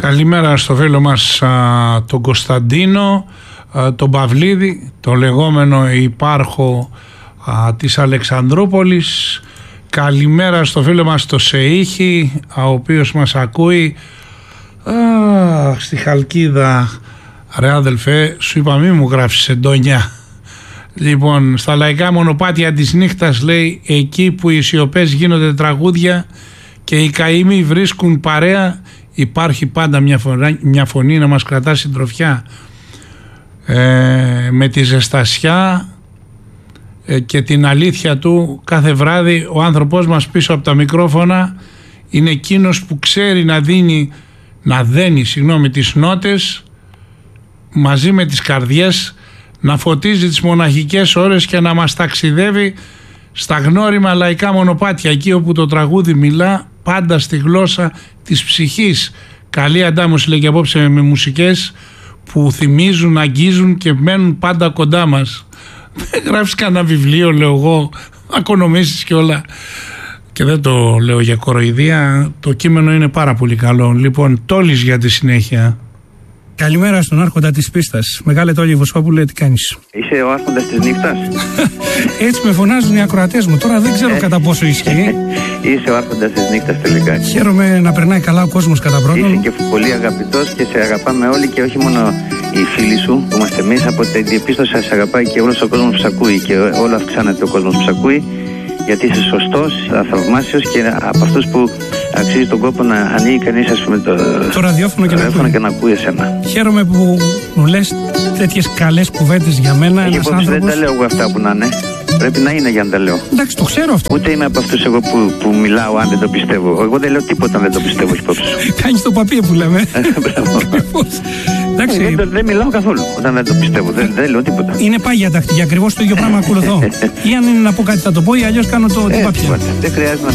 Καλημέρα στο φίλο μας τον Κωνσταντίνο, τον Παυλίδη, το λεγόμενο υπάρχο της Αλεξανδρούπολης. Καλημέρα στο φίλο μας το Σεΐχη, ο οποίος μας ακούει στη Χαλκίδα. Ρε αδελφέ, σου είπα μη μου γράφεις εντόνια. Λοιπόν, στα λαϊκά μονοπάτια της νύχτας, λέει, εκεί που οι σιωπές γίνονται τραγούδια και οι καημοί βρίσκουν παρέα, υπάρχει πάντα μια φωνή να μας κρατά συντροφιά. Με τη ζεστασιά και την αλήθεια του, κάθε βράδυ ο άνθρωπός μας πίσω από τα μικρόφωνα είναι εκείνος που ξέρει να δένει τις νότες μαζί με τις καρδιές, να φωτίζει τις μοναχικές ώρες και να μας ταξιδεύει στα γνώριμα λαϊκά μονοπάτια, εκεί όπου το τραγούδι μιλά πάντα στη γλώσσα της ψυχής. Καλή αντάμωση, λέει, και απόψε με μουσικές που θυμίζουν, αγγίζουν και μένουν πάντα κοντά μας. Δεν γράφεις κανένα βιβλίο, λέω εγώ, ακονομήσεις και όλα. Και δεν το λέω για κοροϊδία, το κείμενο είναι πάρα πολύ καλό. Λοιπόν, Τόλης για τη συνέχεια. Καλημέρα στον άρχοντα της πίστας. Μεγάλε Τόλη Βοσκόπουλε, τι κάνεις? Είσαι ο άρχοντας της νύχτας. Έτσι με φωνάζουν οι ακροατές μου. Τώρα δεν ξέρω κατά πόσο ισχύει. Είσαι ο άρχοντας της νύχτας τελικά. Χαίρομαι να περνάει καλά ο κόσμος κατά πρώτον. Είσαι και πολύ αγαπητός και σε αγαπάμε όλοι, και όχι μόνο οι φίλοι σου που είμαστε εμείς. Από την διαπίστωση σε αγαπάει και όλος ο κόσμος που σε ακούει, και όλο αυξάνεται ο κόσμος που σε ακούει, γιατί είσαι σωστός, θαυμάσιος και από αυτούς που αξίζει τον κόπο να ανοίγει κανείς, ας πούμε, το ραδιόφωνο και να ακούει εσένα. Χαίρομαι που μου λες τέτοιες καλές κουβέντες για μένα. Ένας άνθρωπος... Δεν τα λέω εγώ αυτά που να είναι. Πρέπει να είναι για να τα λέω. Εντάξει, το ξέρω αυτό. Ούτε είμαι από αυτούς εγώ που μιλάω αν δεν το πιστεύω. Εγώ δεν λέω τίποτα αν δεν το πιστεύω, υπόψη σου. Κάνεις το παπί που λέμε. Δεν μιλάω καθόλου όταν δεν το πιστεύω. Δεν λέω τίποτα. Είναι πάγια τακτική. Ακριβώς το ίδιο πράγμα ακολουθώ. Ή αν είναι να πω κάτι θα το πω, ή αλλιώς κάνω το παπί. Δεν χρειάζεται να